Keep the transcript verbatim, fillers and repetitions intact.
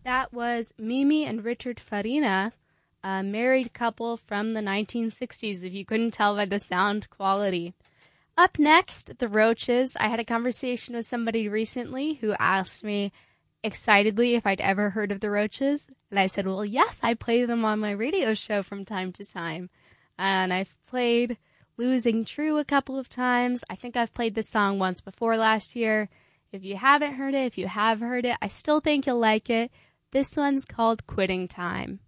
That was Mimi and Richard Farina, a married couple from the nineteen sixties, if you couldn't tell by the sound quality. Up next, the Roaches. I had a conversation with somebody recently who asked me excitedly if I'd ever heard of the Roaches. And I said, well, yes, I play them on my radio show from time to time. And I've played Losing True a couple of times. I think I've played this song once before last year. If you haven't heard it, if you have heard it, I still think you'll like it. This one's called Quitting Time.